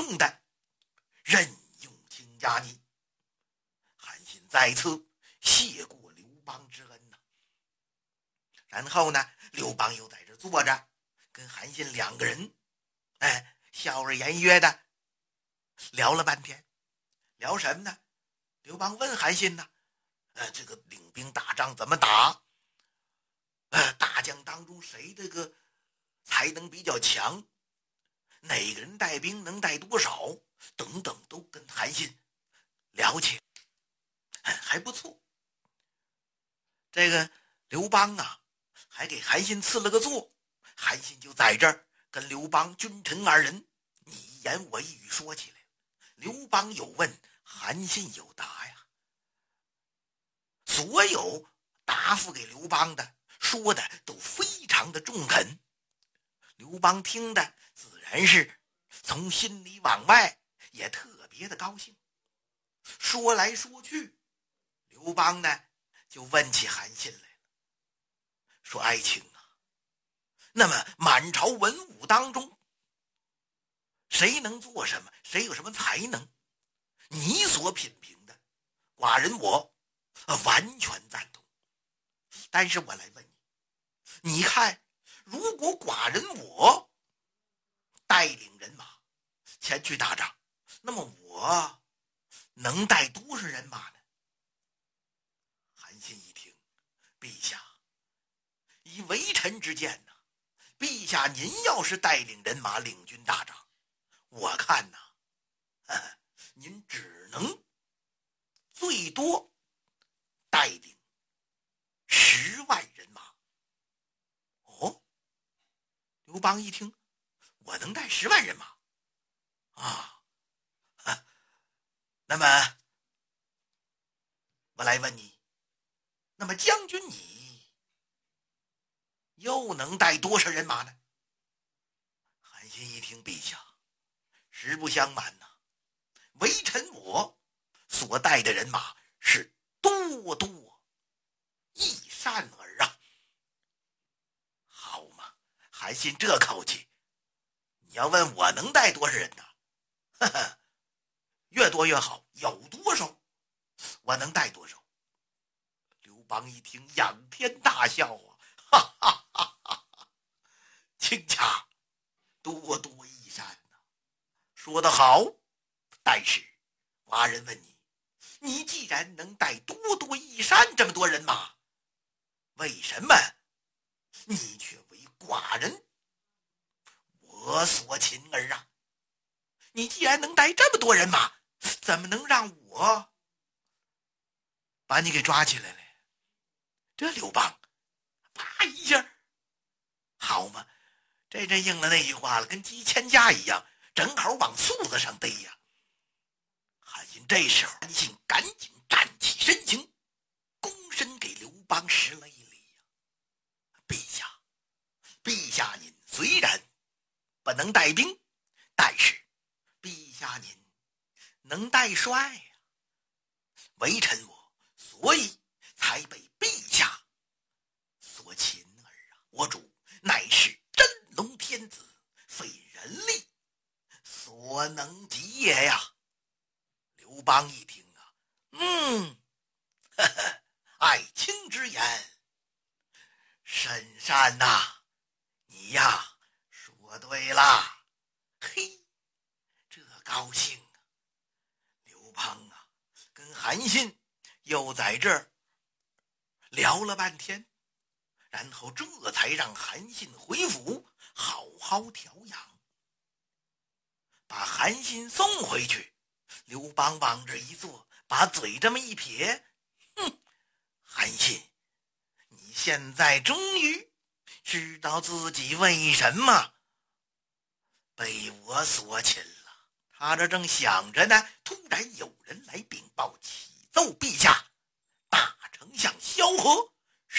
重的，任用卿家你。韩信再次谢过刘邦之恩呐。然后呢，刘邦又在这坐着，跟韩信两个人笑而言约的聊了半天。聊什么呢？刘邦问韩信呢，这个领兵打仗怎么打？大将当中谁这个才能比较强？哪个人带兵能带多少？等等，都跟韩信聊起，还不错。这个刘邦啊，还给韩信赐了个座，韩信就在这儿跟刘邦君臣二人你一言我一语说起来。刘邦有问，韩信有答呀。所有答复给刘邦的，说的都非常的中肯。刘邦听的自然是从心里往外也特别的高兴。说来说去，刘邦呢就问起韩信来了，说爱卿啊，那么满朝文武当中，谁能做什么？谁有什么才能？你所品评的，寡人我完全赞同。但是我来问你，你看，如果寡人我带领人马前去打仗，那么我能带多少人马呢？韩信一听，陛下，以为臣之见呐，陛下您要是带领人马领军打仗，我看呐，您只能最多带领10万人马。哦，刘邦一听，我能带10万人马啊？那么我来问你，那么将军你又能带多少人马呢？韩信一听，陛下，实不相瞒呐，微臣我所带的人马是多多益善耳啊。好嘛，韩信这口气，你要问我能带多少人呢？呵呵，越多越好，有多少我能带多少。刘邦一听，仰天大笑啊，哈哈哈哈哈！卿家多多益善呐，说得好。但是寡人问你，你既然能带多多益善这么多人马，为什么你却为寡人我所擒儿啊？你既然能带这么多人马，怎么能让我把你给抓起来了？这刘邦啪一下，好嘛，这真应了那句话了，跟鸡牵架一样，正好往素子上逮呀。韩信这时候，韩信赶紧站起身形，躬身给刘邦施了一礼呀。陛下您虽然不能带兵，但是陛下您能带帅呀。微臣我所以才被陛下所擒儿啊。我主乃是真龙天子，非人力所能及也呀。刘邦一听啊，呵呵，爱卿之言甚善呐，你呀说对了。嘿，这高兴啊。刘邦啊跟韩信又在这儿聊了半天，然后这才让韩信回府好好调养，把韩信送回去。刘邦往这一坐，把嘴这么一撇，韩信，你现在终于知道自己为什么被我所擒了。他这正想着呢，突然有人来禀报，启奏陛下，大丞相萧何